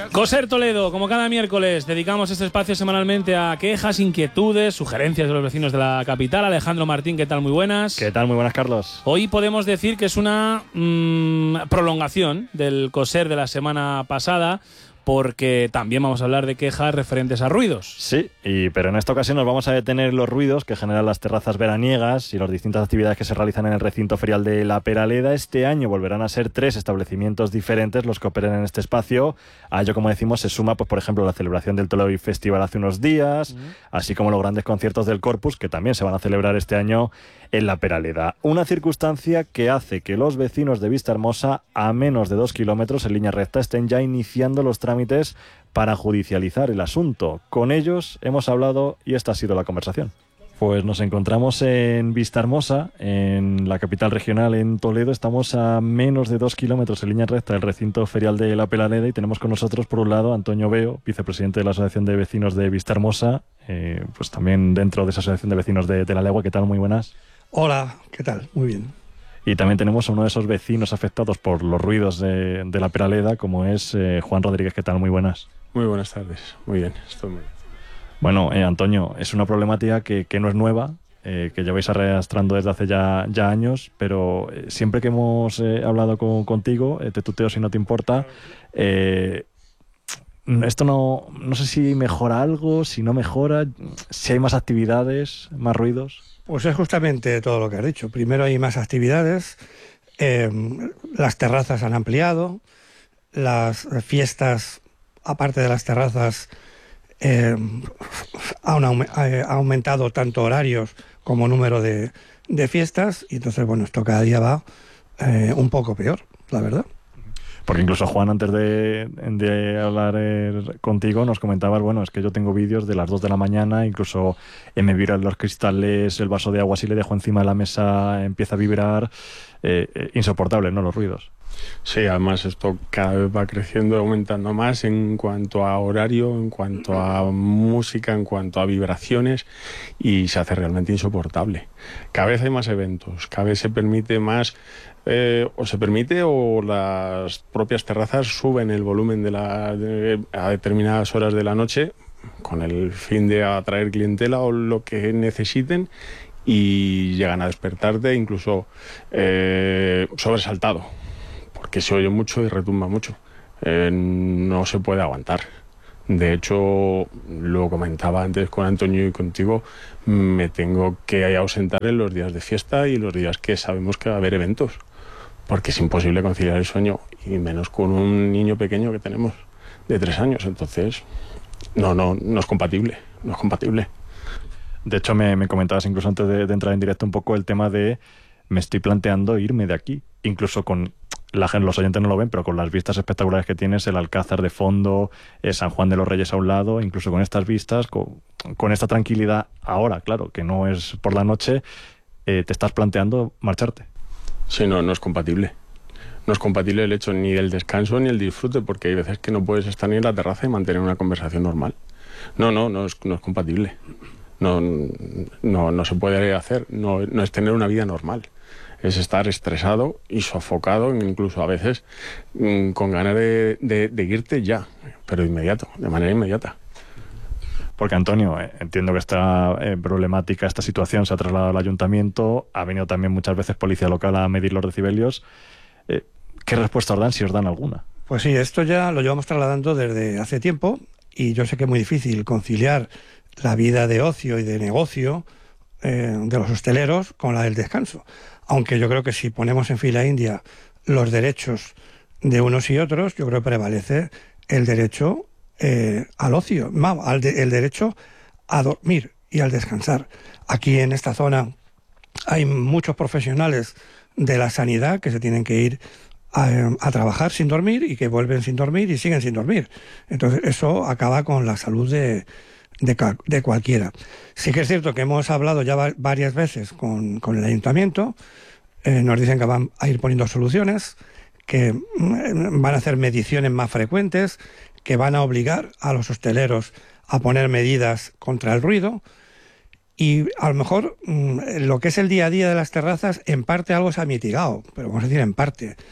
Coser Toledo, como cada miércoles, dedicamos este espacio semanalmente a quejas, inquietudes, sugerencias de los vecinos de la capital. Alejandro Martín, ¿qué tal? Muy buenas. ¿Qué tal? Muy buenas, Carlos. Hoy podemos decir que es una prolongación del Coser de la semana pasada, porque también vamos a hablar de quejas referentes a ruidos. Sí, pero en esta ocasión nos vamos a detener los ruidos que generan las terrazas veraniegas y las distintas actividades que se realizan en el recinto ferial de La Peraleda. Este año volverán a ser 3 establecimientos diferentes los que operen en este espacio. A ello, como decimos, se suma, pues, por ejemplo, la celebración del Toledo Festival hace unos días, así como los grandes conciertos del Corpus, que también se van a celebrar este año en La Peraleda. Una circunstancia que hace que los vecinos de Vistahermosa, a menos de 2 kilómetros en línea recta, estén ya iniciando los trámites para judicializar el asunto. Con ellos hemos hablado y esta ha sido la conversación. Pues nos encontramos en Vistahermosa, en la capital regional, en Toledo. Estamos a menos de 2 kilómetros en línea recta del recinto ferial de La Peraleda y tenemos con nosotros, por un lado, Antonio Beo, vicepresidente de la Asociación de Vecinos de Vistahermosa, pues también dentro de esa Asociación de Vecinos de La Legua. ¿Qué tal? Muy buenas. Hola, ¿qué tal? Muy bien. Y también tenemos a uno de esos vecinos afectados por los ruidos de La Peraleda, como es Juan Rodríguez. ¿Qué tal? Muy buenas. Muy buenas tardes. Muy bien, estoy muy bien. Bueno, Antonio, es una problemática que no es nueva, que lleváis arrastrando desde hace ya años, pero siempre que hemos hablado contigo, te tuteo si no te importa, esto no sé si mejora algo, si no mejora, si hay más actividades, más ruidos. Pues es justamente todo lo que has dicho. Primero hay más actividades, las terrazas han ampliado, las fiestas, aparte de las terrazas, ha aumentado tanto horarios como número de fiestas, y entonces, bueno, esto cada día va un poco peor, la verdad. Porque incluso Juan, antes de hablar contigo, nos comentabas, bueno, es que yo tengo vídeos de las 2 de la mañana, incluso me vibran los cristales, el vaso de agua, si le dejo encima de la mesa empieza a vibrar. Insoportable, ¿no? Los ruidos. Sí, además esto cada vez va creciendo, aumentando más en cuanto a horario, en cuanto a música, en cuanto a vibraciones, y se hace realmente insoportable. Cada vez hay más eventos, cada vez se permite más, o las propias terrazas suben el volumen a determinadas horas de la noche con el fin de atraer clientela o lo que necesiten, y llegan a despertarte incluso sobresaltado, porque se oye mucho y retumba mucho. No se puede aguantar. De hecho, lo comentaba antes con Antonio y contigo, me tengo que ausentar en los días de fiesta y los días que sabemos que va a haber eventos, porque es imposible conciliar el sueño, y menos con un niño pequeño que tenemos de 3 años. Entonces, no es compatible, no es compatible. De hecho, me comentabas incluso antes de entrar en directo un poco el tema de me estoy planteando irme de aquí, incluso con los oyentes no lo ven, pero con las vistas espectaculares que tienes, el Alcázar de fondo, San Juan de los Reyes a un lado, incluso con estas vistas, con esta tranquilidad ahora, claro, que no es por la noche, te estás planteando marcharte. Sí, no es compatible. No es compatible el hecho ni del descanso ni el disfrute, porque hay veces que no puedes estar ni en la terraza y mantener una conversación normal. No es compatible. No se puede hacer, no es tener una vida normal. Es estar estresado y sofocado, incluso a veces con ganas de irte ya, pero de manera inmediata. Porque, Antonio, entiendo que esta problemática, esta situación se ha trasladado al ayuntamiento, ha venido también muchas veces policía local a medir los decibelios. ¿Qué respuesta os dan, si os dan alguna? Pues sí, esto ya lo llevamos trasladando desde hace tiempo, y yo sé que es muy difícil conciliar la vida de ocio y de negocio de los hosteleros con la del descanso. Aunque yo creo que si ponemos en fila india los derechos de unos y otros, yo creo que prevalece el derecho al ocio, el derecho a dormir y al descansar. Aquí en esta zona hay muchos profesionales de la sanidad que se tienen que ir a trabajar sin dormir, y que vuelven sin dormir y siguen sin dormir. Entonces eso acaba con la salud de cualquiera. Sí que es cierto que hemos hablado ya varias veces con el ayuntamiento, nos dicen que van a ir poniendo soluciones, que van a hacer mediciones más frecuentes, que van a obligar a los hosteleros a poner medidas contra el ruido, y a lo mejor lo que es el día a día de las terrazas, en parte algo se ha mitigado, pero vamos a decir en parte.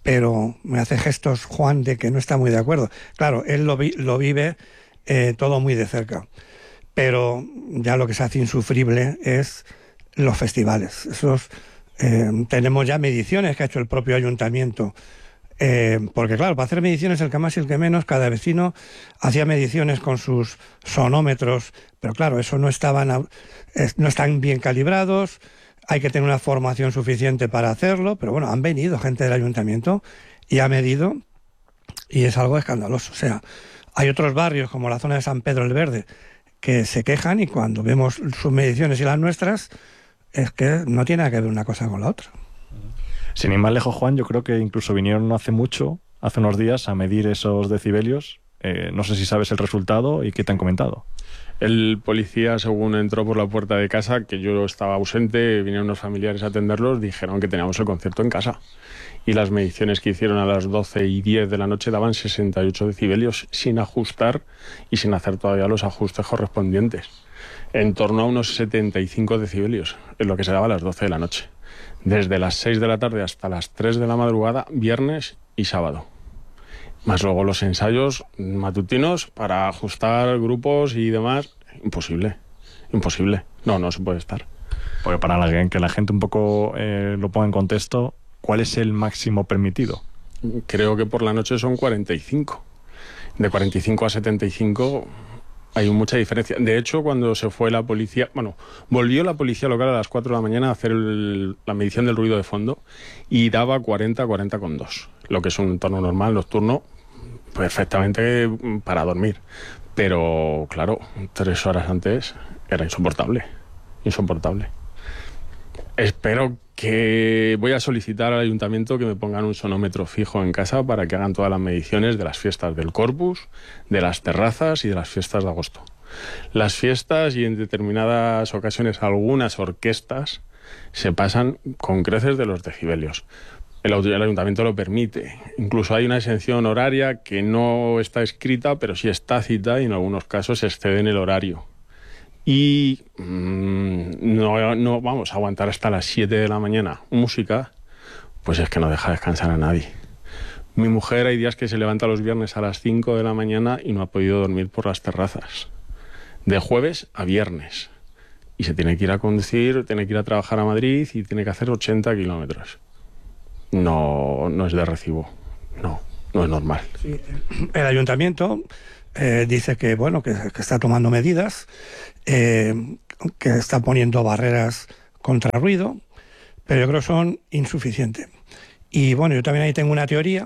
pero me hace gestos Juan de que no está muy de acuerdo. Claro, él lo vive todo muy de cerca, pero ya lo que se hace insufrible es los festivales. Tenemos ya mediciones que ha hecho el propio ayuntamiento, porque claro, para hacer mediciones, el que más y el que menos, cada vecino hacía mediciones con sus sonómetros, pero claro, eso no están bien calibrados. Hay que tener una formación suficiente para hacerlo, pero bueno, han venido gente del ayuntamiento y ha medido, y es algo escandaloso. O sea, hay otros barrios como la zona de San Pedro el Verde que se quejan, y cuando vemos sus mediciones y las nuestras, es que no tiene nada que ver una cosa con la otra. Sin ir más lejos, Juan, yo creo que incluso vinieron no hace mucho, hace unos días, a medir esos decibelios. No sé si sabes el resultado y qué te han comentado. El policía, según entró por la puerta de casa, que yo estaba ausente, vinieron unos familiares a atenderlos, dijeron que teníamos el concierto en casa. Y las mediciones que hicieron a las 12:10 de la noche daban 68 decibelios sin ajustar y sin hacer todavía los ajustes correspondientes. En torno a unos 75 decibelios, es lo que se daba a las 12 de la noche. Desde las 6 de la tarde hasta las 3 de la madrugada, viernes y sábado. Más luego los ensayos matutinos para ajustar grupos y demás. Imposible. No se puede estar. Porque para que la gente un poco lo ponga en contexto, ¿cuál es el máximo permitido? Creo que por la noche son 45. De 45 a 75 hay mucha diferencia. De hecho, cuando se fue la policía... volvió la policía local a las 4 de la mañana a hacer la medición del ruido de fondo y daba 40,2. Lo que es un entorno normal, nocturno, perfectamente para dormir. Pero, claro, 3 horas antes era insoportable. Espero que... Voy a solicitar al ayuntamiento que me pongan un sonómetro fijo en casa para que hagan todas las mediciones de las fiestas del Corpus, de las terrazas y de las fiestas de agosto. Las fiestas y en determinadas ocasiones algunas orquestas se pasan con creces de los decibelios. El ayuntamiento lo permite. Incluso hay una exención horaria que no está escrita, pero sí está tácita, y en algunos casos exceden el horario. Y no vamos a aguantar hasta las 7 de la mañana música, pues es que no deja descansar a nadie. Mi mujer hay días que se levanta los viernes a las 5 de la mañana y no ha podido dormir por las terrazas. De jueves a viernes. Y se tiene que ir a conducir, tiene que ir a trabajar a Madrid y tiene que hacer 80 kilómetros. No es de recibo. No es normal. Sí, el ayuntamiento dice que está tomando medidas, que está poniendo barreras contra ruido, pero yo creo que son insuficientes. Y bueno, yo también ahí tengo una teoría,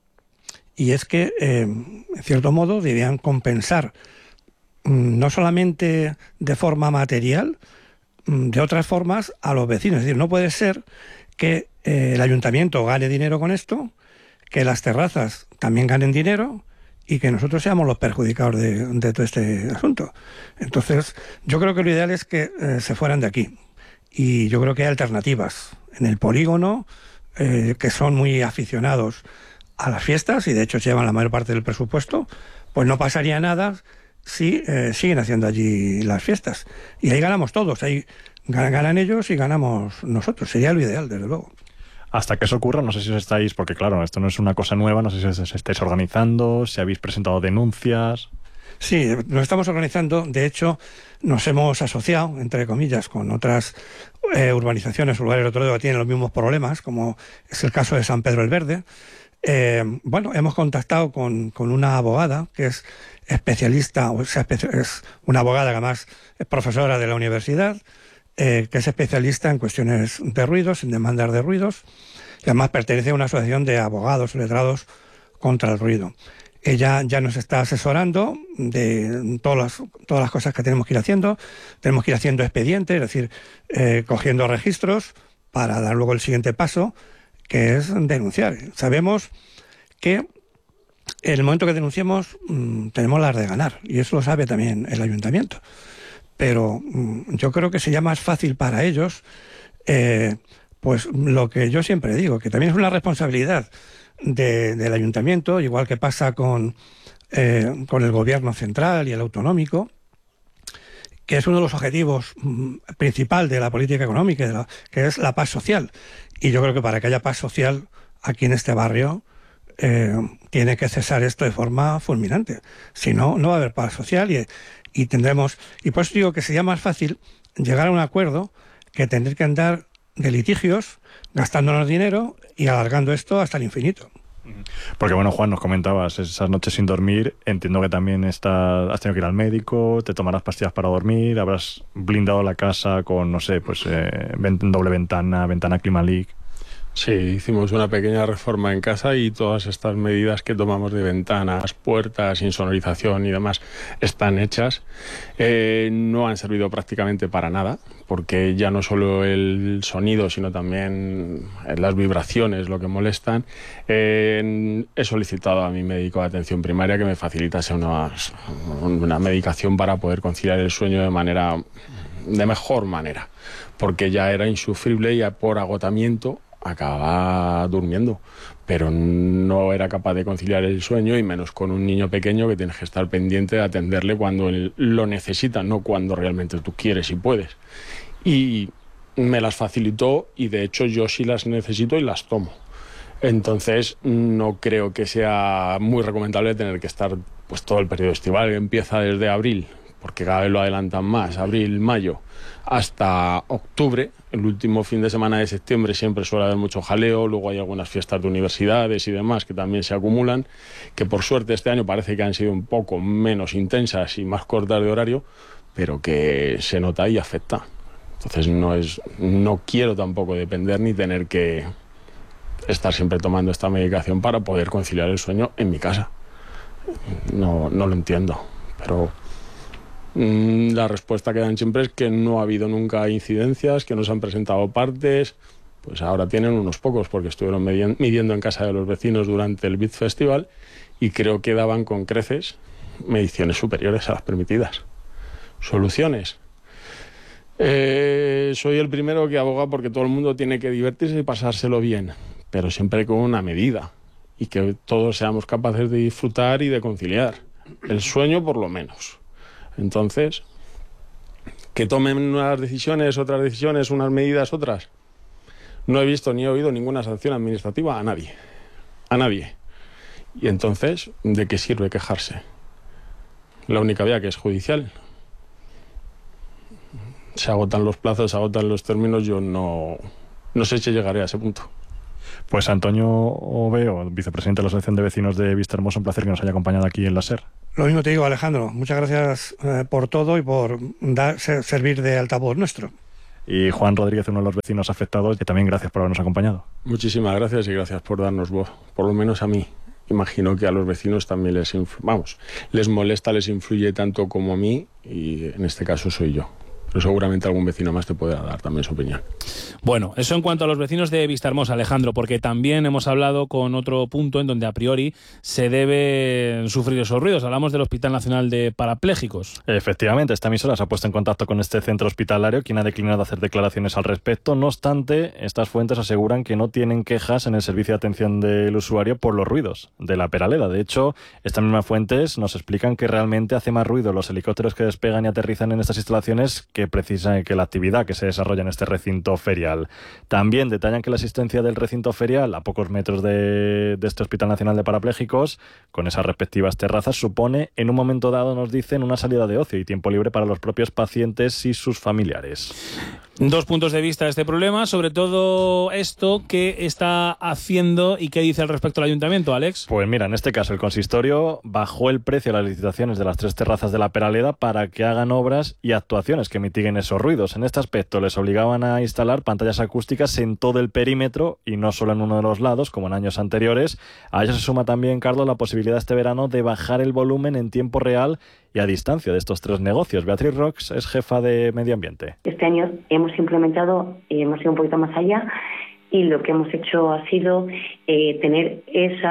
y es que, en cierto modo, deberían compensar no solamente de forma material, de otras formas a los vecinos. Es decir, no puede ser que el ayuntamiento gane dinero con esto, que las terrazas también ganen dinero y que nosotros seamos los perjudicados de todo este asunto. Entonces, yo creo que lo ideal es que se fueran de aquí. Y yo creo que hay alternativas en el polígono, que son muy aficionados a las fiestas y de hecho llevan la mayor parte del presupuesto. Pues no pasaría nada si siguen haciendo allí las fiestas. Y ahí ganamos todos, ahí ganan ellos y ganamos nosotros. Sería lo ideal, desde luego. Hasta que eso ocurra, no sé si os estáis, porque claro, esto no es una cosa nueva, no sé si os estáis organizando, si habéis presentado denuncias. Sí, nos estamos organizando. De hecho, nos hemos asociado, entre comillas, con otras urbanizaciones o lugares de Toledo que tienen los mismos problemas, como es el caso de San Pedro el Verde. Hemos contactado con una abogada que es especialista, es una abogada que además es profesora de la universidad, que es especialista en cuestiones de ruidos, en demandas de ruidos, y además pertenece a una asociación de abogados letrados contra el ruido. Ella ya nos está asesorando de todas las cosas que tenemos que ir haciendo. Tenemos que ir haciendo expedientes, es decir, cogiendo registros para dar luego el siguiente paso, que es denunciar. Sabemos que en el momento que denunciemos tenemos las de ganar, y eso lo sabe también el ayuntamiento. Pero yo creo que sería más fácil para ellos, pues lo que yo siempre digo, que también es una responsabilidad del ayuntamiento, igual que pasa con el gobierno central y el autonómico, que es uno de los objetivos principal de la política económica, que es la paz social. Y yo creo que para que haya paz social aquí en este barrio, tiene que cesar esto de forma fulminante. Si no, no va a haber paz social y tendremos... Y por eso digo que sería más fácil llegar a un acuerdo que tener que andar de litigios, gastándonos dinero y alargando esto hasta el infinito. Porque bueno, Juan, nos comentabas esas noches sin dormir. Entiendo que también has tenido que ir al médico, te tomarás pastillas para dormir, habrás blindado la casa con, no sé, pues doble ventana Climalit. Sí, hicimos una pequeña reforma en casa y todas estas medidas que tomamos de ventanas, puertas, insonorización y demás están hechas. No han servido prácticamente para nada, porque ya no solo el sonido, sino también las vibraciones lo que molestan. He solicitado a mi médico de atención primaria que me facilitase una medicación para poder conciliar el sueño de mejor manera, porque ya era insufrible y por agotamiento acababa durmiendo, pero no era capaz de conciliar el sueño, y menos con un niño pequeño que tienes que estar pendiente de atenderle cuando él lo necesita, no cuando realmente tú quieres y puedes. Y me las facilitó, y de hecho yo sí las necesito y las tomo. Entonces no creo que sea muy recomendable tener que estar pues todo el periodo estival, que empieza desde abril, porque cada vez lo adelantan más, abril, mayo, hasta octubre. El último fin de semana de septiembre siempre suele haber mucho jaleo, luego hay algunas fiestas de universidades y demás que también se acumulan, que por suerte este año parece que han sido un poco menos intensas y más cortas de horario, pero que se nota y afecta. Entonces no quiero tampoco depender ni tener que estar siempre tomando esta medicación para poder conciliar el sueño en mi casa. No lo entiendo, pero... La respuesta que dan siempre es que no ha habido nunca incidencias, que no se han presentado partes. Pues ahora tienen unos pocos, porque estuvieron midiendo en casa de los vecinos durante el Beat Festival y creo que daban con creces mediciones superiores a las permitidas. Soluciones. Soy el primero que aboga porque todo el mundo tiene que divertirse y pasárselo bien, pero siempre con una medida, y que todos seamos capaces de disfrutar y de conciliar el sueño, por lo menos. Entonces, que tomen unas decisiones, otras decisiones, unas medidas, otras. No he visto ni he oído ninguna sanción administrativa a nadie. A nadie. Y entonces, ¿de qué sirve quejarse? La única vía, que es judicial. Se agotan los plazos, se agotan los términos. Yo no sé si llegaré a ese punto. Pues Antonio Oveo, vicepresidente de la Asociación de Vecinos de Vistahermosa, un placer que nos haya acompañado aquí en la SER. Lo mismo te digo, Alejandro. Muchas gracias por todo y por servir de altavoz nuestro. Y Juan Rodríguez, uno de los vecinos afectados, que también gracias por habernos acompañado. Muchísimas gracias y gracias por darnos voz, por lo menos a mí. Imagino que a los vecinos también les molesta, les influye tanto como a mí, y en este caso soy yo. Pero seguramente algún vecino más te podrá dar también su opinión. Bueno, eso en cuanto a los vecinos de Vistahermosa, Alejandro, porque también hemos hablado con otro punto en donde a priori se deben sufrir esos ruidos. Hablamos del Hospital Nacional de Parapléjicos. Efectivamente, esta emisora se ha puesto en contacto con este centro hospitalario, quien ha declinado hacer declaraciones al respecto. No obstante, estas fuentes aseguran que no tienen quejas en el servicio de atención del usuario por los ruidos de la Peraleda. De hecho, estas mismas fuentes nos explican que realmente hace más ruido los helicópteros que despegan y aterrizan en estas instalaciones que precisa que la actividad que se desarrolla en este recinto ferial. También detallan que la existencia del recinto ferial a pocos metros de este Hospital Nacional de Parapléjicos, con esas respectivas terrazas, supone en un momento dado, nos dicen, una salida de ocio y tiempo libre para los propios pacientes y sus familiares. Dos puntos de vista de este problema, sobre todo esto que está haciendo y qué dice al respecto el ayuntamiento, Alex. Pues mira, en este caso el consistorio bajó el precio de las licitaciones de las 3 terrazas de la Peraleda para que hagan obras y actuaciones que mitiguen esos ruidos. En este aspecto les obligaban a instalar pantallas acústicas en todo el perímetro y no solo en uno de los lados, como en años anteriores. A ello se suma también, Carlos, la posibilidad este verano de bajar el volumen en tiempo real y a distancia de estos 3 negocios. Beatriz Rox es jefa de Medio Ambiente. Este año hemos implementado y hemos ido un poquito más allá, y lo que hemos hecho ha sido tener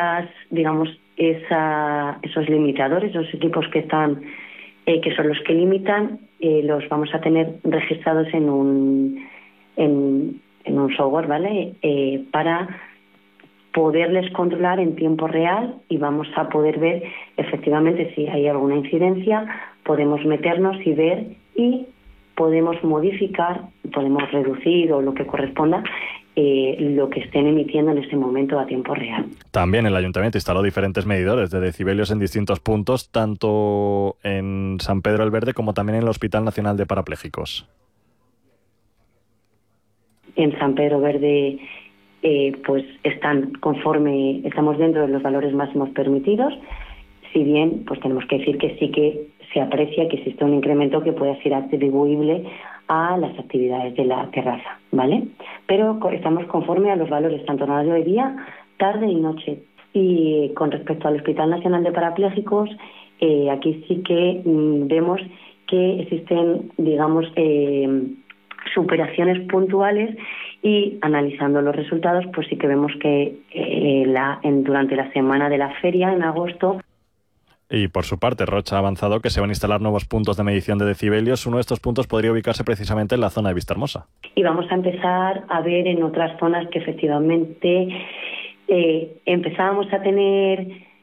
esos limitadores, esos equipos que están que son los que limitan, los vamos a tener registrados en un software, ¿vale? Para poderles controlar en tiempo real, y vamos a poder ver efectivamente si hay alguna incidencia, podemos meternos y ver, y podemos modificar, podemos reducir o lo que corresponda lo que estén emitiendo en ese momento a tiempo real. También el Ayuntamiento instaló diferentes medidores de decibelios en distintos puntos, tanto en San Pedro el Verde como también en el Hospital Nacional de Parapléjicos. En San Pedro Verde pues estamos dentro de los valores máximos permitidos, si bien pues tenemos que decir que sí que se aprecia que existe un incremento que pueda ser atribuible a las actividades de la terraza, ¿vale? Pero estamos conforme a los valores tanto en horario de día, tarde y noche. Y con respecto al Hospital Nacional de Parapléjicos, aquí sí que vemos que existen, digamos, superaciones puntuales, y analizando los resultados, pues sí que vemos que durante la semana de la feria, en agosto. Y por su parte, Rocha ha avanzado que se van a instalar nuevos puntos de medición de decibelios. Uno de estos puntos podría ubicarse precisamente en la zona de Vistahermosa. Y vamos a empezar a ver en otras zonas que efectivamente empezábamos a tener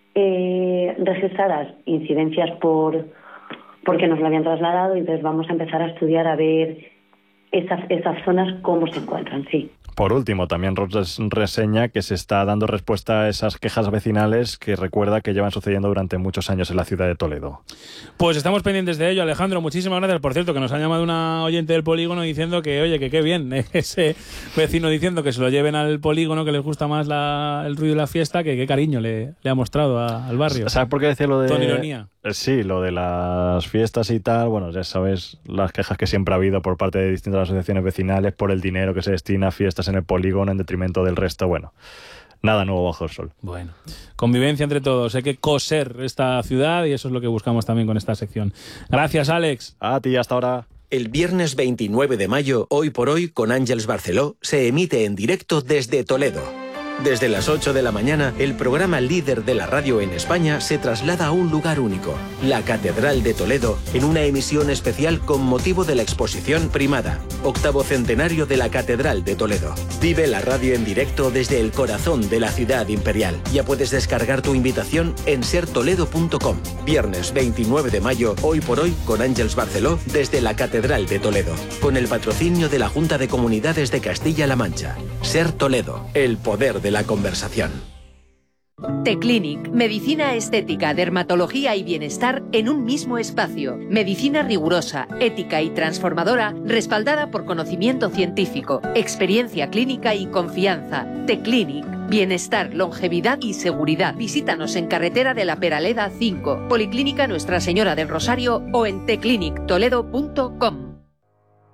registradas incidencias porque nos lo habían trasladado, y entonces vamos a empezar a estudiar a ver esas zonas cómo se encuentran, sí. Por último, también reseña que se está dando respuesta a esas quejas vecinales que recuerda que llevan sucediendo durante muchos años en la ciudad de Toledo. Pues estamos pendientes de ello, Alejandro. Muchísimas gracias. Por cierto, que nos ha llamado una oyente del polígono diciendo que, oye, que qué bien, ese vecino diciendo que se lo lleven al polígono, que les gusta más el ruido de la fiesta, que qué cariño le ha mostrado al barrio. ¿Sabes por qué decía lo de...? Con ironía. Sí, lo de las fiestas y tal. Bueno, ya sabes las quejas que siempre ha habido por parte de distintas asociaciones vecinales por el dinero que se destina a fiestas en el polígono en detrimento del resto. Bueno, nada nuevo bajo el sol. Bueno, convivencia entre todos. Hay que coser esta ciudad y eso es lo que buscamos también con esta sección. Gracias, Alex. A ti, hasta ahora. El viernes 29 de mayo, Hoy por Hoy, con Àngels Barceló, se emite en directo desde Toledo. Desde las 8 de la mañana, el programa líder de la radio en España se traslada a un lugar único, la Catedral de Toledo, en una emisión especial con motivo de la exposición Primada, 8º centenario de la Catedral de Toledo. Vive la radio en directo desde el corazón de la ciudad imperial. Ya puedes descargar tu invitación en sertoledo.com. Viernes 29 de mayo, Hoy por Hoy, con Àngels Barceló, desde la Catedral de Toledo, con el patrocinio de la Junta de Comunidades de Castilla-La Mancha. Ser Toledo, el poder de la conversación. T-Clinic, medicina estética, dermatología y bienestar en un mismo espacio. Medicina rigurosa, ética y transformadora, respaldada por conocimiento científico, experiencia clínica y confianza. T-Clinic, bienestar, longevidad y seguridad. Visítanos en Carretera de la Peraleda 5, Policlínica Nuestra Señora del Rosario o en tclinictoledo.com.